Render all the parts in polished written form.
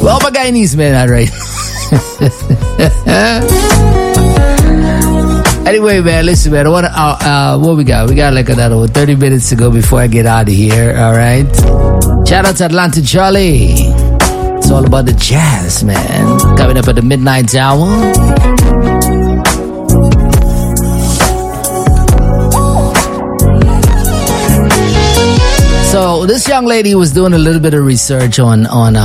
Well, my Guyanese man, all right. Anyway, man, listen, man. I want to. What we got? We got like another 30 minutes to go before I get out of here. All right. Shout out to Atlanta Charlie. It's all about the jazz, man. Coming up at the midnight hour. So this young lady was doing a little bit of research on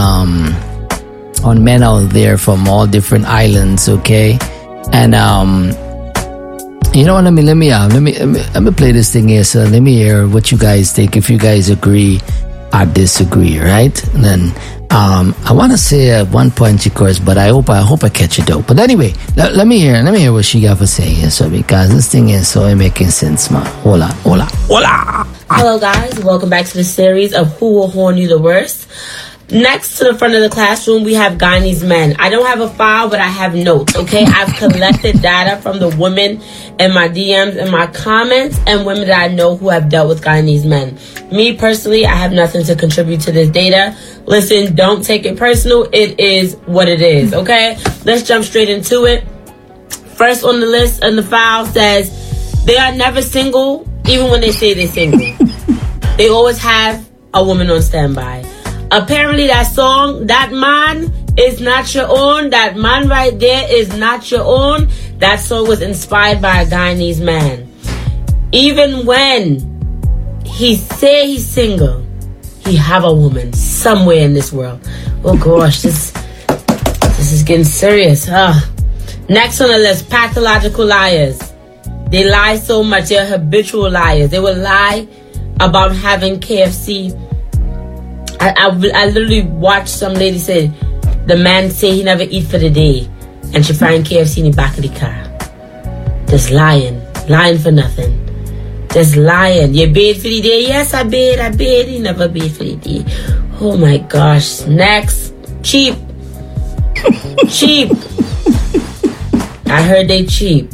men out there from all different islands, okay? And you know what? Let me play this thing here. So let me hear what you guys think. If you guys agree or disagree, right? And then I want to say at one point, of course, but I hope I catch it though. But anyway, let me hear what she got to say here. So because this thing is so making sense, man. Hola. Hello, guys. Welcome back to the series of Who Will Horn You the Worst. Next to the front of the classroom, we have Guyanese men. I don't have a file, but I have notes, okay? I've collected data from the women in my DMs and my comments and women that I know who have dealt with Guyanese men. Me, personally, I have nothing to contribute to this data. Listen, don't take it personal. It is what it is, okay? Let's jump straight into it. First on the list and the file says they are never single, even when they say they're single. They always have a woman on standby. Apparently that song, That Man Is Not Your Own, that man right there is not your own, that song was inspired by a Guyanese man. Even when he say he's single, he have a woman somewhere in this world. Oh gosh, this is getting serious. Next on the list, pathological liars. They lie so much, they're habitual liars. They will lie about having KFC. I literally watched some lady say the man say he never eat for the day and she find KFC in the back of the car. Just lying for nothing. Just lying. You bid for the day? Yes, I bid. He never bid for the day. Oh my gosh. Next, cheap. I heard they cheap.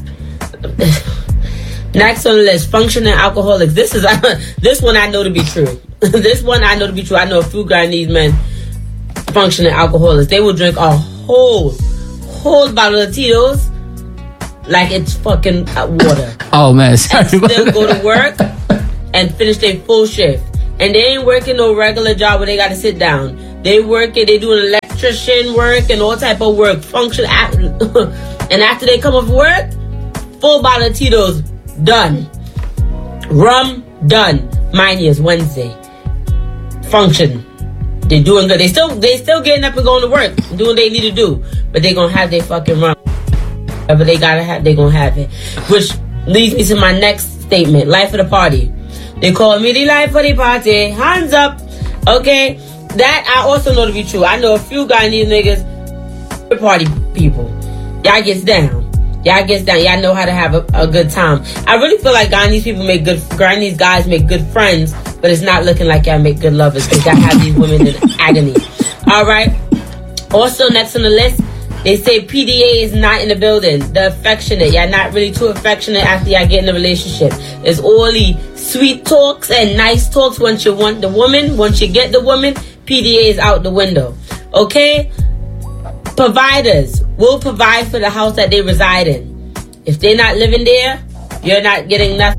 Next on the list, functioning alcoholics. This one I know to be true. This one I know to be true. I know a few Guyanese men functioning alcoholics. They will drink a whole bottle of Tito's like it's fucking water. Oh man, sorry. And still go to work and finish their full shift. And they ain't working no regular job where they got to sit down. They doing electrician work and all type of work. And after they come off work, full bottle of Tito's done. Rum done. Mine is Wednesday. Function. They're doing good. They still getting up and going to work, doing what they need to do. But they gonna have their fucking rum. Whatever they gotta have, they gonna have it. Which leads me to my next statement. Life of the party. They call me the life of the party. Hands up. Okay. That I also know to be true. I know a few Guyanese niggas, party people. Y'all gets down. Y'all know how to have a good time. I really feel like Guyanese guys make good friends, but it's not looking like y'all make good lovers because y'all have these women in agony. All right. Also, next on the list, they say PDA is not in the building. The affectionate. Y'all not really too affectionate after y'all get in a relationship. It's all the sweet talks and nice talks once you want the woman. Once you get the woman, PDA is out the window. Okay? Providers will provide for the house that they reside in. If they're not living there, you're not getting nothing.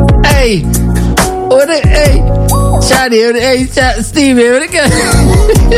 Hey, Shadi, Steve,